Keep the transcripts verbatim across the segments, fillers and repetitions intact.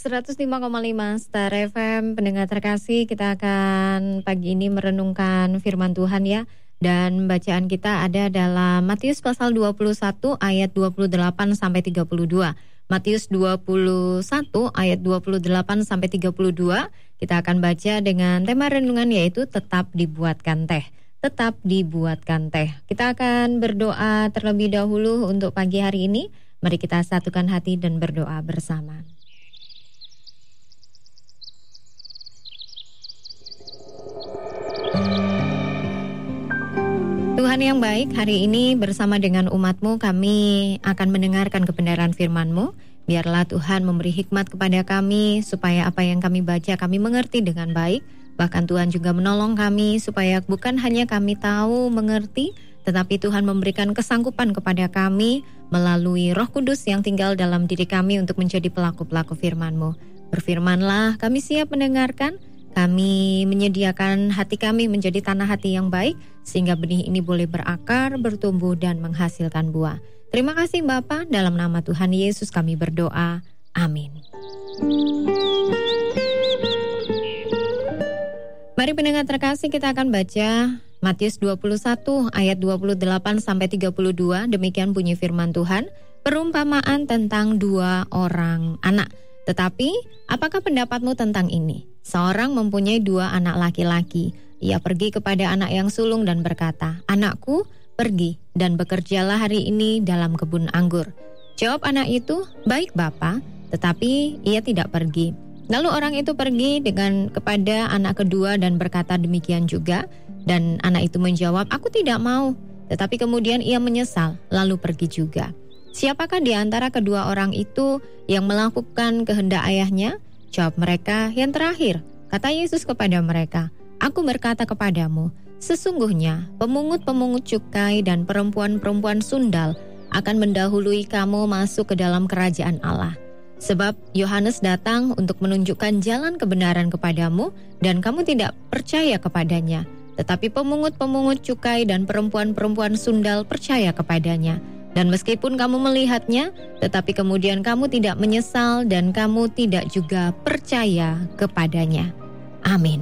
seratus lima koma lima Star F M, pendengar terkasih, kita akan pagi ini merenungkan firman Tuhan ya. Dan bacaan kita ada dalam Matius pasal dua puluh satu ayat dua puluh delapan sampai tiga puluh dua. Matius dua puluh satu ayat dua puluh delapan sampai tiga puluh dua. Kita akan baca dengan tema renungan yaitu tetap dibuatkan teh. Tetap dibuatkan teh. Kita akan berdoa terlebih dahulu untuk pagi hari ini. Mari kita satukan hati dan berdoa bersama. Tuhan yang baik, hari ini bersama dengan umat-Mu kami akan mendengarkan kebenaran firman-Mu. Biarlah Tuhan memberi hikmat kepada kami supaya apa yang kami baca kami mengerti dengan baik. Bahkan Tuhan juga menolong kami supaya bukan hanya kami tahu, mengerti, tetapi Tuhan memberikan kesanggupan kepada kami melalui Roh Kudus yang tinggal dalam diri kami untuk menjadi pelaku-pelaku firman-Mu. Berfirmanlah, kami siap mendengarkan. Kami menyediakan hati kami menjadi tanah hati yang baik, sehingga benih ini boleh berakar, bertumbuh, dan menghasilkan buah. Terima kasih Bapa, dalam nama Tuhan Yesus kami berdoa. Amin. Mari pendengar terkasih, kita akan baca Matius dua puluh satu ayat dua puluh delapan sampai tiga puluh dua. Demikian bunyi firman Tuhan, perumpamaan tentang dua orang anak. Tetapi, apakah pendapatmu tentang ini? Seorang mempunyai dua anak laki-laki. Ia pergi kepada anak yang sulung dan berkata, "Anakku, pergi dan bekerjalah hari ini dalam kebun anggur." Jawab anak itu, "Baik Bapa," tetapi ia tidak pergi. Lalu orang itu pergi dengan kepada anak kedua dan berkata demikian juga. Dan anak itu menjawab, "Aku tidak mau." Tetapi kemudian ia menyesal, lalu pergi juga. Siapakah di antara kedua orang itu yang melakukan kehendak ayahnya? Jawab mereka, "Yang terakhir." Kata Yesus kepada mereka, "Aku berkata kepadamu, sesungguhnya pemungut-pemungut cukai dan perempuan-perempuan sundal akan mendahului kamu masuk ke dalam kerajaan Allah. Sebab Yohanes datang untuk menunjukkan jalan kebenaran kepadamu dan kamu tidak percaya kepadanya. Tetapi pemungut-pemungut cukai dan perempuan-perempuan sundal percaya kepadanya. Dan meskipun kamu melihatnya, tetapi kemudian kamu tidak menyesal dan kamu tidak juga percaya kepadanya." Amin.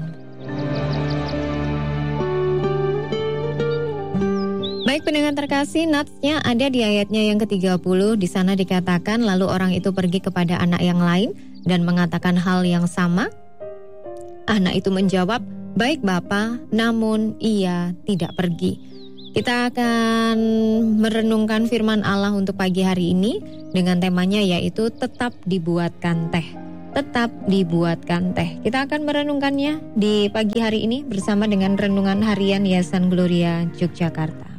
Baik pendengar terkasih, natsnya ada di ayatnya yang ketiga puluh. Di sana dikatakan, lalu orang itu pergi kepada anak yang lain dan mengatakan hal yang sama. Anak itu menjawab, "Baik Bapa," namun ia tidak pergi. Kita akan merenungkan firman Allah untuk pagi hari ini dengan temanya yaitu tetap dibuatkan teh. Tetap dibuatkan teh. Kita akan merenungkannya di pagi hari ini bersama dengan renungan harian Yayasan Gloria Yogyakarta.